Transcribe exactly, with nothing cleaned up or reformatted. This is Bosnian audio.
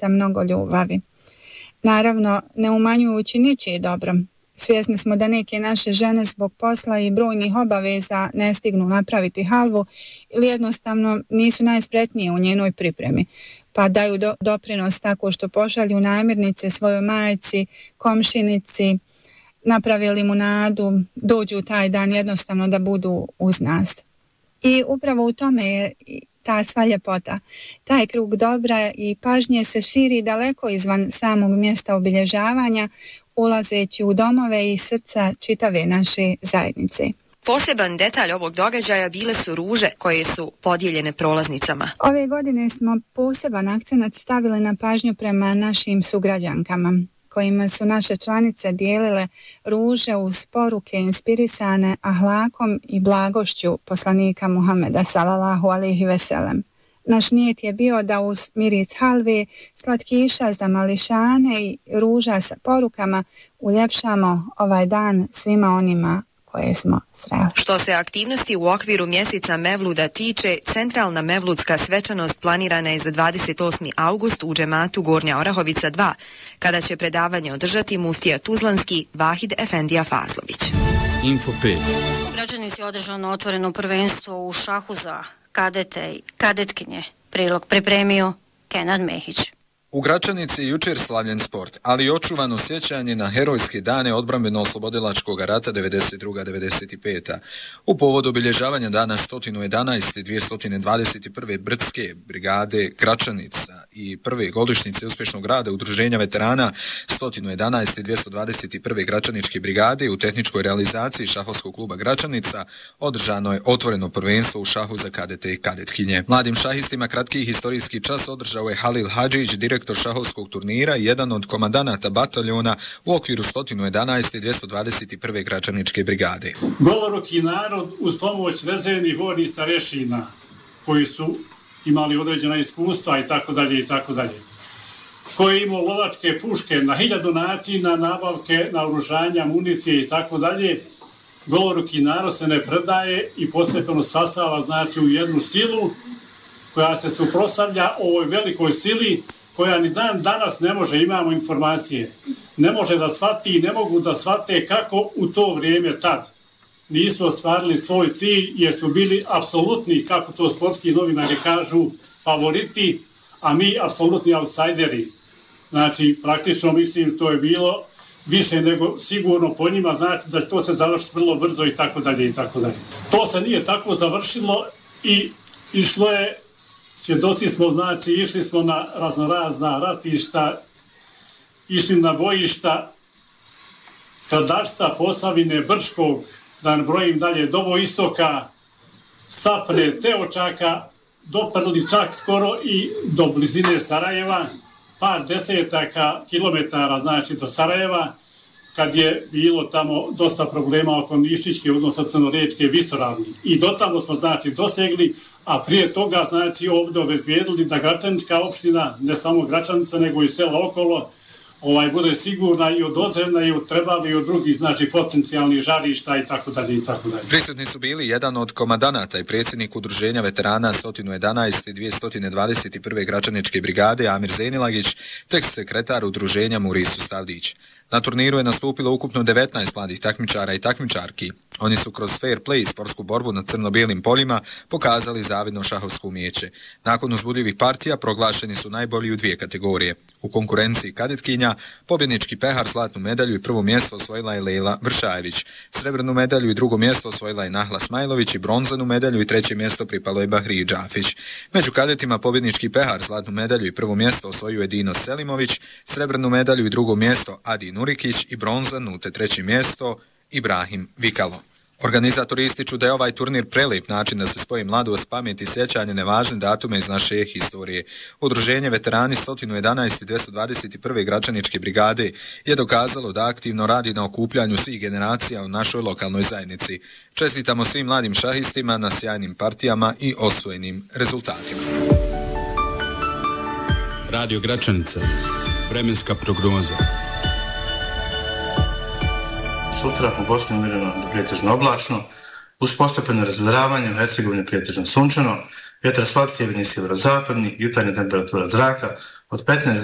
zaista mnogo ljubavi. Naravno, ne umanjujući ničije dobro. Svjesni smo da neke naše žene zbog posla i brojnih obaveza ne stignu napraviti halvu ili jednostavno nisu najspretnije u njenoj pripremi, pa daju do, doprinos tako što pošalju namirnice svojoj majci, komšinici, naprave limunadu, dođu taj dan jednostavno da budu uz nas. I upravo u tome je ta sva ljepota. Taj krug dobra i pažnje se širi daleko izvan samog mjesta obilježavanja, ulazeći u domove i srca čitave naše zajednice. Poseban detalj ovog događaja bile su ruže koje su podijeljene prolaznicama. Ove godine smo poseban akcenat stavili na pažnju prema našim sugrađankama, kojima su naše članice dijelile ruže uz poruke inspirisane ahlakom i blagošću poslanika Muhameda sallallahu alejhi ve sellem. Naš nijet je bio da uz miris halve, slatkiša za mališane i ruža sa porukama uljepšamo ovaj dan svima onima koje smo sreli. Što se aktivnosti u okviru mjeseca Mevluda tiče, centralna mevludska svečanost planirana je za dvadeset osmi august u džematu Gornja Orahovica dva, kada će predavanje održati muftija Tuzlanski Vahid Efendija Fazlović. Info pet. U Gračanici je održano otvoreno prvenstvo u šahu za kadete i kadetkinje. Prilog pripremio Kenan Mehić. U Gračanici je jučer slavljen sport, ali i očuvano sjećanje na herojske dane odbrambeno-oslobodilačkog rata devedeset druga devedeset peta. U povodu obilježavanja dana sto jedanaeste i dvjesto dvadeset prve Brdske brigade Gračanica i prve godišnjice uspješnog rada Udruženja veterana sto jedanaeste i dvjesto dvadeset prve Gračaničke brigade u tehničkoj realizaciji šahovskog kluba Gračanica održano je otvoreno prvenstvo u šahu za kadete i kadetkinje. Mladim šahistima kratki historijski čas održao je Halil Hadžić, direktor šahovskog turnira i jedan od komandanata bataljona u okviru sto jedanaeste i dvjesto dvadeset prve Gračaničke brigade. Goloruki narod uz pomoć rezervnih vojnih starešina koji su imali određena iskustva i tako dalje i tako dalje. Koji je imao lovačke puške na hiljadu načina, nabavke, naoružanja, municije i tako dalje. Goloruki narod se ne predaje i postepeno sasava znači u jednu silu koja se suprotstavlja ovoj velikoj sili koja ni dan danas ne može, imamo informacije, ne može da shvati i ne mogu da shvate kako u to vrijeme tad nisu ostvarili svoj cilj jer su bili apsolutni, kako to sportski novinari kažu, favoriti, a mi apsolutni outsideri. Znači, praktično mislim to je bilo više nego sigurno po njima, znači da to se završi vrlo brzo i tako dalje i tako dalje. To se nije tako završilo i išlo je, svjedoci smo, znači, išli smo na raznorazna ratišta, išli na bojišta Kradačca, Posavine, Brčkog, da ne brojim dalje, do istoka, Sapne, Teočaka, doprli čak skoro i do blizine Sarajeva, par desetaka kilometara, znači, do Sarajeva, kad je bilo tamo dosta problema oko Nišićke, odnosno Crnoriječke visoravni. I do tamo smo, znači, dosegli, a prije toga, znači, ovdje obezbijedili da Gračanička opština, ne samo Gračanica, nego i sela okolo, ovaj, bude sigurna i od Ozerna i od Trebali i od drugih, znači, potencijalnih žarišta i tako dalje i tako dalje. Prisutni su bili jedan od komandanata i predsjednik Udruženja veterana sto jedanaeste i dvjesto dvadeset prve Gračaničke brigade Amir Zenilagić, tek sekretar Udruženja Murisu Stavdić. Na turniru je nastupilo ukupno devetnaest mladih takmičara i takmičarki. Oni su kroz fair play i sportsku borbu na crno-bijelim poljima pokazali zavidno šahovsko umijeće. Nakon uzbudljivih partija proglašeni su najbolji u dvije kategorije. U konkurenciji kadetkinja pobjednički pehar, zlatnu medalju i prvo mjesto osvojila je Lejla Vršajević. Srebrnu medalju i drugo mjesto osvojila je Nahla Smajlović i bronzanu medalju i treće mjesto pripalo je Bahriji Džafić. Među kadetima pobjednički pehar, zlatnu medalju i prvo mjesto osvojio je Dino Selimović, srebrnu medalju i drugo mjesto Adi Nurikić i bronzanu te treće mjesto Ibrahim Vikalo. Organizatori ističu da je ovaj turnir prelijep način da se spoji mladost, pamet i sjećanje na važne datume iz naše historije. Udruženje veterani sto jedanaeste i dvjesto dvadeset prve Gračaničke brigade je dokazalo da aktivno radi na okupljanju svih generacija u našoj lokalnoj zajednici. Čestitamo svim mladim šahistima na sjajnim partijama i osvojenim rezultatima. Radio Gračanica. Vremenska prognoza. Sutra u Bosni umireno do prijetežno oblačno, uz postepeno razveravanje u Hercegovini prijetežno sunčano, vjetar slab sjeverni sjeverozapadni, jutarnja temperatura zraka od petnaest